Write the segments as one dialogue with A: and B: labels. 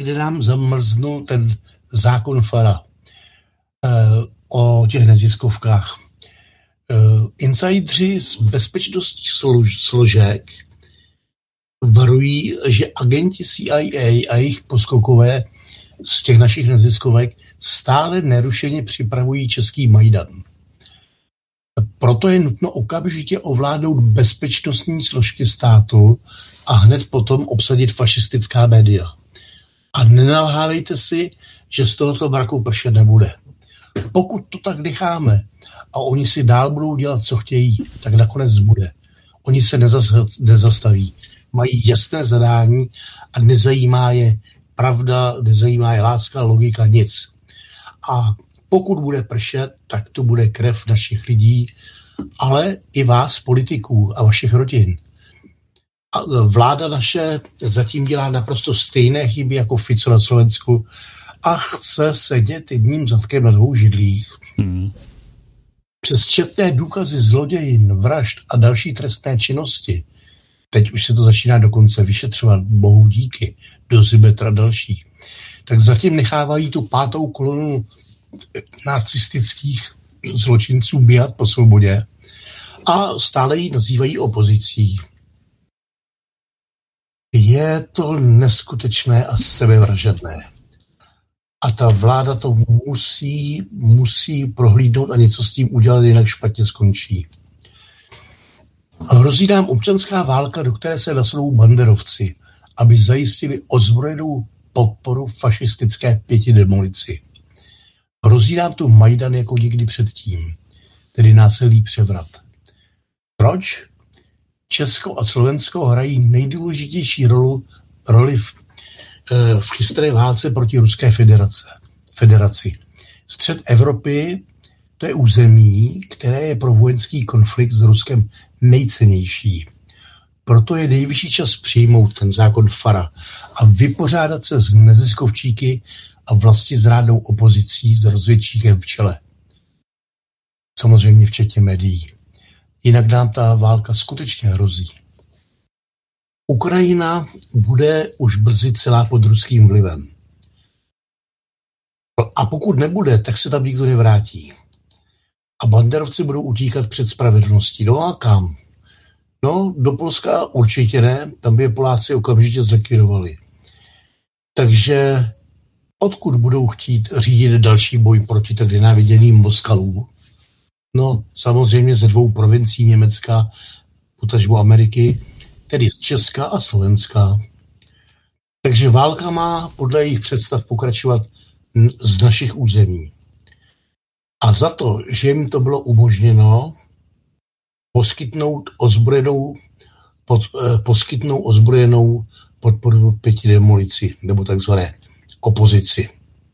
A: kde nám zamrznul ten zákon Fara o těch neziskovkách. Insidři z bezpečnostních složek varují, že agenti CIA a jejich poskokové z těch našich neziskovek stále nerušeně připravují český Majdan. Proto je nutno okamžitě ovládnout bezpečnostní složky státu a hned potom obsadit fašistická média. A nenalhávejte si, že z tohoto mraku pršet nebude. Pokud to tak necháme a oni si dál budou dělat, co chtějí, tak nakonec bude. Oni se nezastaví. Mají jasné zadání a nezajímá je pravda, nezajímá je láska, logika, nic. A pokud bude pršet, tak to bude krev našich lidí, ale i vás, politiků a vašich rodin. A vláda naše zatím dělá naprosto stejné chyby jako Fico na Slovensku a chce sedět jedním zadkem na dvou židlích. Přes četné důkazy zlodějin, vražd a další trestné činnosti, teď už se to začíná dokonce vyšetřovat, bohu díky, do Zibetra další, tak zatím nechávají tu pátou kolonu nacistických zločinců běhat po svobodě a stále ji nazývají opozicí. Je to neskutečné a sebevražedné. A ta vláda to musí prohlídnout a něco s tím udělat, jinak špatně skončí. Hrozí nám občanská válka, do které se nasadou banderovci, aby zajistili ozbrojenou podporu fašistické pětidemolici. Hrozí nám tu Majdan jako nikdy předtím, tedy násilný převrat. Proč? Česko a Slovensko hrají nejdůležitější roli v chystré válce proti Ruské federaci. Střed Evropy to je území, které je pro vojenský konflikt s Ruskem nejcennější. Proto je nejvyšší čas přijmout ten zákon Fara a vypořádat se s neziskovčíky a vlastizrádnou opozicí s rozvědčíkem v čele. Samozřejmě včetně médií. Jinak nám ta válka skutečně hrozí. Ukrajina bude už brzy celá pod ruským vlivem. A pokud nebude, tak se tam nikdo nevrátí. A banderovci budou utíkat před spravedlností. No a kam? No, do Polska určitě ne, tam by je Poláci okamžitě zlikvidovali. Takže odkud budou chtít řídit další boj proti tak nenáviděným Moskalům? No, samozřejmě ze dvou provincií Německa, potažmo Ameriky, tedy z Česka a Slovenska. Takže válka má podle jejich představ pokračovat z našich území. A za to, že jim to bylo umožněno, poskytnou ozbrojenou podporu pětidemolici, nebo takzvané opozici.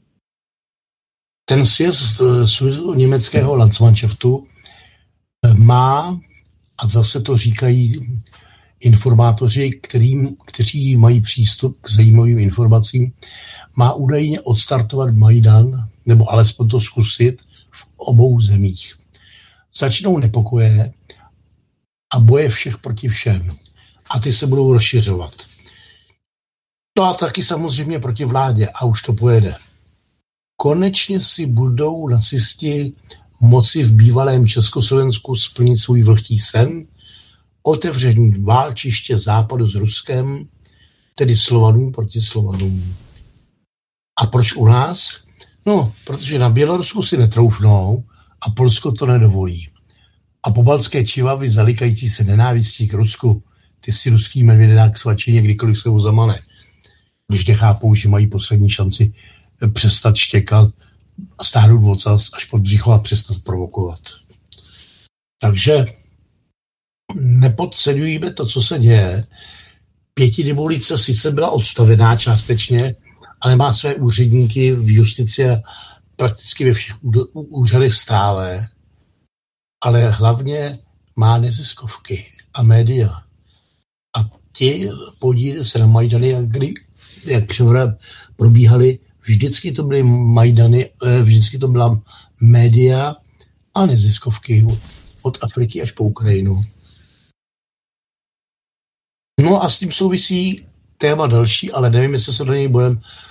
A: Ten sjezd německého Landsmannschaftu má, a zase to říkají informátoři, kteří mají přístup k zajímavým informacím, má údajně odstartovat Majdan, nebo alespoň to zkusit v obou zemích. Začnou nepokoje a boje všech proti všem. A ty se budou rozšiřovat. No a taky samozřejmě proti vládě a už to pojede. Konečně si budou nacisti moci v bývalém Československu splnit svůj vlhký sen, otevření válčiště západu s Ruskem, tedy Slovanům proti Slovanům. A proč u nás? No, protože na Bělorusku si netroufnou a Polsko to nedovolí. A pobaltské čivavy zalikající se nenávistí k Rusku, ty si ruský medvědák svačině kdykoliv se ho zamane, když nechápou, že mají poslední šanci přestat štěkat a stáhnout ocas až pod břicho a přestat provokovat. Takže nepodceňujeme to, co se děje. Pětidemolice sice byla odstavená částečně, ale má své úředníky v justici a prakticky ve všech úřadech stále, ale hlavně má neziskovky a média. A ti podílí se na Majdany, jak převrat probíhaly, vždycky to byly Majdany, vždycky to byla média a neziskovky od Afriky až po Ukrajinu. No a s tím souvisí téma další, ale nevím, jestli se do něj budeme